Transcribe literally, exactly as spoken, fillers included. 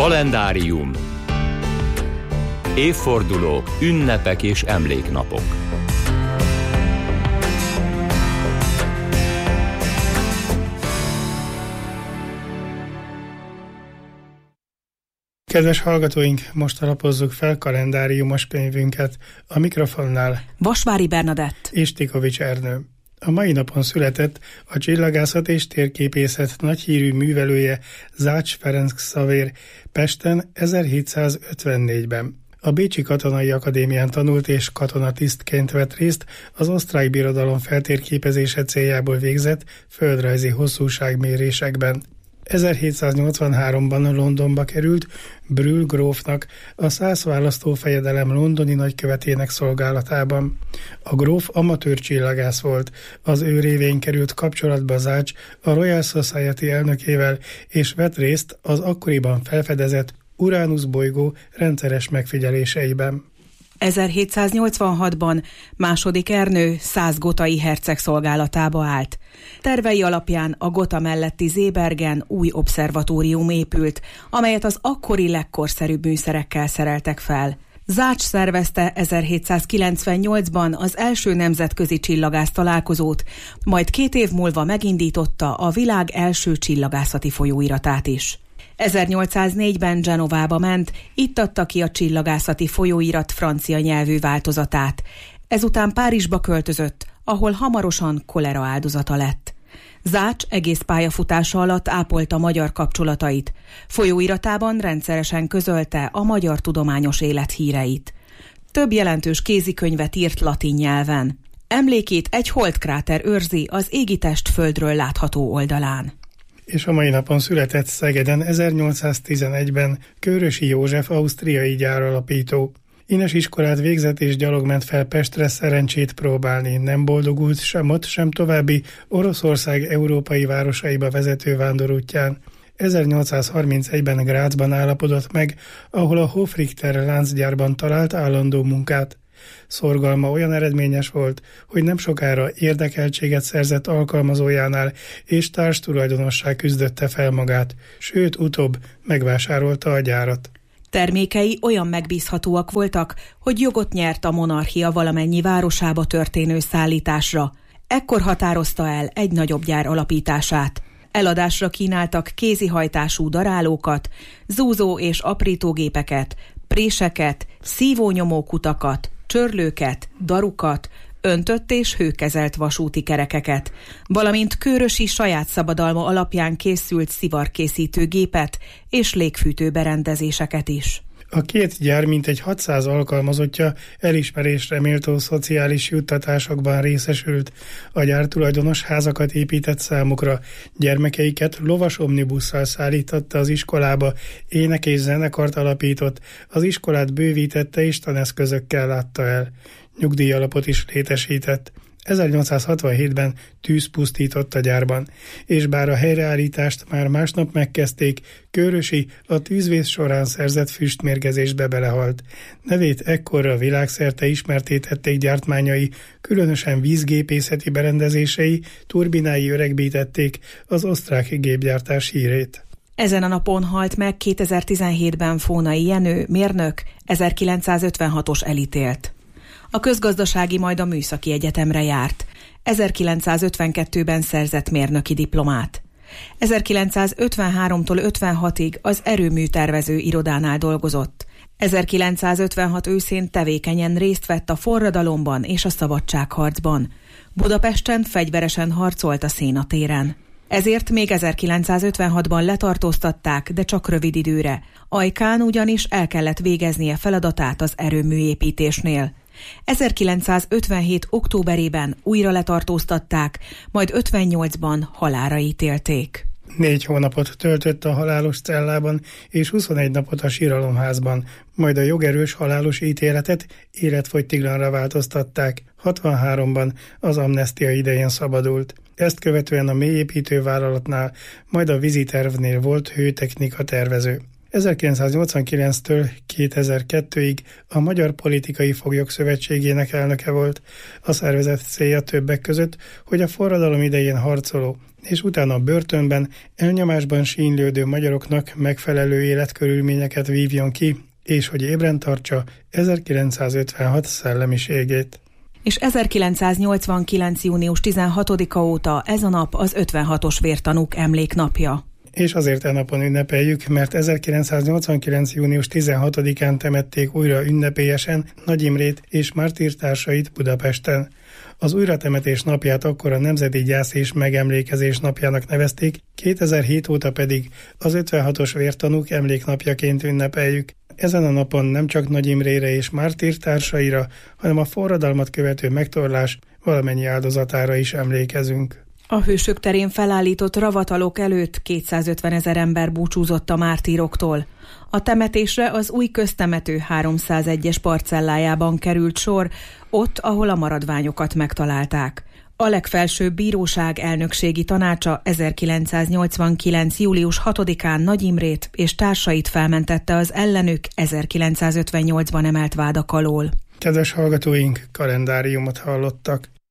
Kalendárium. Évfordulók, ünnepek és emléknapok. Kedves hallgatóink, most lapozzuk fel kalendáriumos könyvünket. A mikrofonnál Vasvári Bernadett és Tikovics Ernő. A mai napon született a csillagászat és térképészet nagyhírű művelője, Zács Ferenc Xavér, Pesten ezerhétszázötvennégyben. A Bécsi Katonai Akadémián tanult és katonatisztként vett részt az osztrák birodalom feltérképezése céljából végzett földrajzi hosszúságmérésekben. ezerhétszáznyolcvanháromban Londonba került Brühl grófnak, a szász választófejedelem londoni nagykövetének szolgálatában. A gróf amatőr csillagász volt, az ő révén került kapcsolatba Zács a Royal Society elnökével, és vett részt az akkoriban felfedezett Uranus bolygó rendszeres megfigyeléseiben. ezerhétszáznyolcvanhatban második Ernő szász gotai herceg szolgálatába állt. Tervei alapján a Gotha melletti Seebergen új obszervatórium épült, amelyet az akkori legkorszerűbb műszerekkel szereltek fel. Zács szervezte ezerhétszázkilencvennyolcban az első nemzetközi csillagász találkozót, majd két év múlva megindította a világ első csillagászati folyóiratát is. ezernyolcszáznégyben Genovába ment, itt adta ki a csillagászati folyóirat francia nyelvű változatát. Ezután Párizsba költözött, ahol hamarosan kolera áldozata lett. Zács egész pályafutása alatt ápolta magyar kapcsolatait. Folyóiratában rendszeresen közölte a magyar tudományos élet híreit. Több jelentős kézikönyvet írt latin nyelven. Emlékét egy holdkráter őrzi az égitest földről látható oldalán. És a mai napon született Szegeden ezernyolcszáztizenegyben Kőrösi József ausztriai gyáralapító. Innen iskolát végzett és gyalog ment fel Pestre szerencsét próbálni, nem boldogult sem ott, sem további Oroszország európai városaiba vezető vándorútján. ezernyolcszázharmincegyben Grazban állapodott meg, ahol a Hofrichter láncgyárban talált állandó munkát. Szorgalma olyan eredményes volt, hogy nem sokára érdekeltséget szerzett alkalmazójánál, és társtulajdonossá küzdötte fel magát, sőt utóbb megvásárolta a gyárat. Termékei olyan megbízhatóak voltak, hogy jogot nyert a monarchia valamennyi városába történő szállításra. Ekkor határozta el egy nagyobb gyár alapítását. Eladásra kínáltak kézihajtású darálókat, zúzó- és aprítógépeket, préseket, szívónyomókutakat, csörlőket, darukat, öntött és hőkezelt vasúti kerekeket, valamint Kőrösi saját szabadalma alapján készült szivarkészítő gépet és légfűtő berendezéseket is. A két gyár mintegy hatszáz alkalmazottja elismerésre méltó szociális juttatásokban részesült. A gyár tulajdonos házakat épített számukra, gyermekeiket lovas omnibusszal szállította az iskolába, ének és zenekart alapított, az iskolát bővítette és taneszközökkel látta el. Nyugdíjalapot is létesített. ezernyolcszázhatvanhétben tűz pusztított a gyárban, és bár a helyreállítást már másnap megkezdték, Kőrösi a tűzvész során szerzett füstmérgezésbe belehalt. Nevét ekkorra világszerte ismertté tették gyártmányai, különösen vízgépészeti berendezései, turbinái öregbítették az osztrák gépgyártás hírét. Ezen a napon halt meg kétezer-tizenhétben Fónai Jenő, mérnök, ezerkilencszázötvenhatos elítélt. A közgazdasági, majd a műszaki egyetemre járt. ezerkilencszázötvenkettőben szerzett mérnöki diplomát. ezerkilencszázötvenháromtól ötvenhatig az erőműtervező irodánál dolgozott. ezerkilencszázötvenhat őszén tevékenyen részt vett a forradalomban és a szabadságharcban. Budapesten fegyveresen harcolt a Szénatéren. Ezért még ezerkilencszázötvenhatban letartóztatták, de csak rövid időre. Ajkán ugyanis el kellett végeznie feladatát az erőműépítésnél. ezerkilencszázötvenhét októberében újra letartóztatták, majd ötvennyolcban halálra ítélték. Négy hónapot töltött a halálos cellában, és huszonegy napot a síralomházban, majd a jogerős halálos ítéletet életfogytiglanra változtatták. hatvanháromban az amnestia idején szabadult. Ezt követően a mélyépítővállalatnál, majd a vízitervnél volt hőtechnika tervező. ezerkilencszáznyolcvankilenctől kétezer-kettőig a Magyar Politikai Foglyok Szövetségének elnöke volt. A szervezet célja többek között, hogy a forradalom idején harcoló, és utána a börtönben, elnyomásban sínylődő magyaroknak megfelelő életkörülményeket vívjon ki, és hogy ébren tartsa ezerkilencszázötvenhat szellemiségét. És ezerkilencszáznyolcvankilenc. június tizenhatodika óta ez a nap az ötvenhatos vértanúk emléknapja. És azért e napon ünnepeljük, mert ezerkilencszáznyolcvankilenc. június tizenhatodikán temették újra ünnepélyesen Nagy Imrét és mártírtársait Budapesten. Az újratemetés napját akkor a Nemzeti Gyász és Megemlékezés napjának nevezték, kétezer-hét óta pedig az ötvenhatos vértanúk emléknapjaként ünnepeljük. Ezen a napon nem csak Nagy Imrére és mártírtársaira, hanem a forradalmat követő megtorlás valamennyi áldozatára is emlékezünk. A Hősök terén felállított ravatalok előtt kétszázötvenezer ember búcsúzott a mártíroktól. A temetésre az új köztemető háromszázegyes parcellájában került sor, ott, ahol a maradványokat megtalálták. A legfelsőbb bíróság elnökségi tanácsa ezerkilencszáznyolcvankilenc. július hatodikán Nagy Imrét és társait felmentette az ellenük ezerkilencszázötvennyolcban emelt vádak alól. Kedves hallgatóink, kalendáriumot hallottak.